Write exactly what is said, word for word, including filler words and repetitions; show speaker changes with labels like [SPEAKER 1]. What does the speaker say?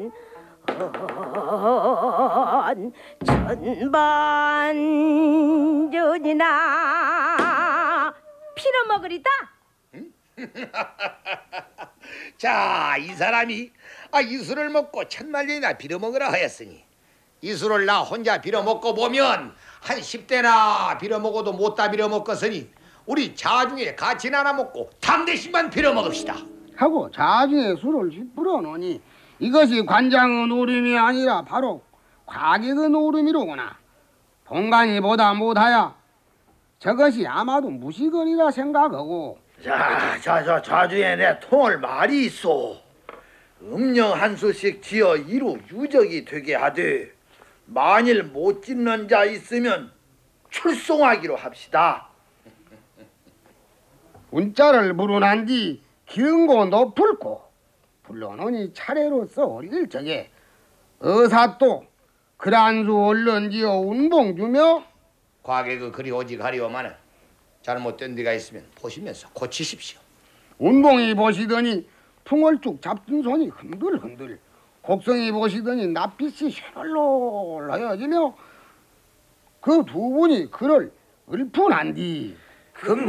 [SPEAKER 1] 헌 천반전이나 빌어먹으리다.
[SPEAKER 2] 자, 이 사람이 아, 이 술을 먹고 천만년이나 빌어먹으라 하였으니 이 술을 나 혼자 빌어먹고 보면 한 십 대나 빌어먹어도 못다 빌어먹겠으니 우리 자중에 같이 나눠 먹고 당대신만 빌어먹읍시다
[SPEAKER 3] 하고 자중에 술을 쥐뿌려 놓으니 이것이 관장의 노름이 아니라 바로 과객의 노름이로구나. 본관이 보다 못하야 저것이 아마도 무시거리라 생각하고.
[SPEAKER 4] 자, 자, 자, 자주에 내 통할 말이 있어. 음령 한 수씩 지어 이루 유적이 되게 하되 만일 못 짓는 자 있으면 출송하기로 합시다.
[SPEAKER 3] 운자를 부르난 뒤 기은고 높을고 불러놓으니 차례로서 올릴 적에 의사또 그란수 얼른지어 운봉 주며
[SPEAKER 2] 과객의 그리 오직 하리오마는 잘못된 데가 있으면 보시면서 고치십시오.
[SPEAKER 3] 운봉이 보시더니 풍을 쭉 잡든 손이 흔들흔들, 곡성이 보시더니 낯빛이 쉐롤롤 하여지며 그 두 분이 그를 읊어난 뒤
[SPEAKER 4] 금